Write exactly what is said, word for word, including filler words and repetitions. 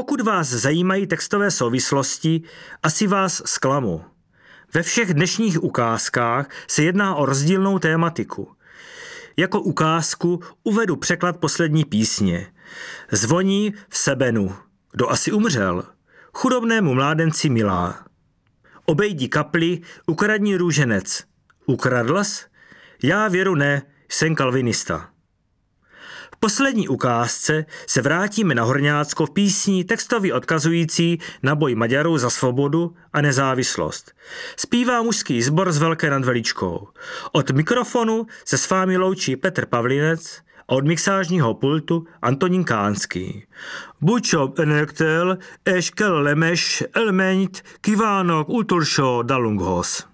Pokud vás zajímají textové souvislosti, asi vás zklamu. Ve všech dnešních ukázkách se jedná o rozdílnou tématiku. Jako ukázku uvedu překlad poslední písně. Zvoní v sebenu. Kdo asi umřel? Chudobnému mládenci milá. Obejdi kapli, ukradni růženec. Ukradls? Já věru ne, jsem kalvinista. V poslední ukázce se vrátíme na Horňácko v písni textově odkazující na boj Maďarů za svobodu a nezávislost. Zpívá mužský sbor z Velké nad Veličkou. Od mikrofonu se s vámi loučí Petr Pavlinec a od mixážního pultu Antonín Kánský. Bučo enektel, eškel lemeš, elmenyt, kivánok, utolsó dalunkhos.